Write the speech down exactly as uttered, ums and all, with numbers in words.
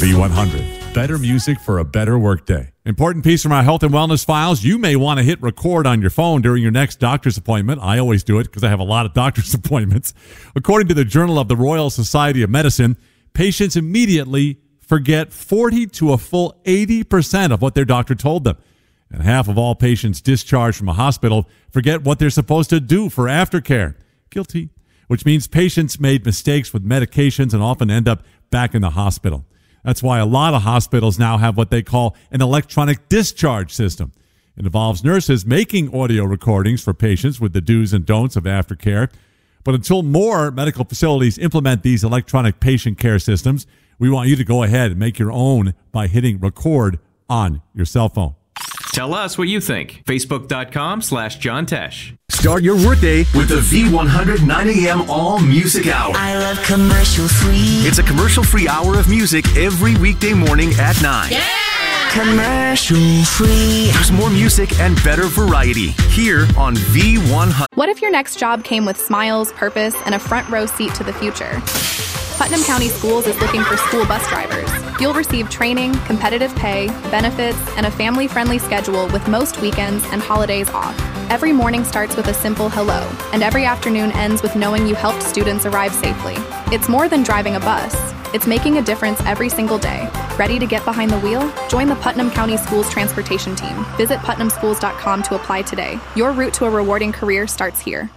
V one hundred. Better music for a better workday. Important piece from our health and wellness files. You may want to hit record on your phone during your next doctor's appointment. I always do it because I have a lot of doctor's appointments. According to the Journal of the Royal Society of Medicine, patients immediately forget forty to a full eighty percent of what their doctor told them. And half of all patients discharged from a hospital forget what they're supposed to do for aftercare. Guilty. Which means patients made mistakes with medications and often end up back in the hospital. That's why a lot of hospitals now have what they call an electronic discharge system. It involves nurses making audio recordings for patients with the do's and don'ts of aftercare. But until more medical facilities implement these electronic patient care systems, we want you to go ahead and make your own by hitting record on your cell phone. Tell us what you think. Facebook.com slash John Tesh. Start your workday with the V one hundred nine a.m. All Music Hour. I love commercial free. It's a commercial-free hour of music every weekday morning at nine. Yeah! Commercial free. There's more music and better variety here on V one hundred. What if your next job came with smiles, purpose, and a front row seat to the future? Putnam County Schools is looking for school bus drivers. You'll receive training, competitive pay, benefits, and a family-friendly schedule with most weekends and holidays off. Every morning starts with a simple hello, and every afternoon ends with knowing you helped students arrive safely. It's more than driving a bus. It's making a difference every single day. Ready to get behind the wheel? Join the Putnam County Schools transportation team. Visit putnam schools dot com to apply today. Your route to a rewarding career starts here.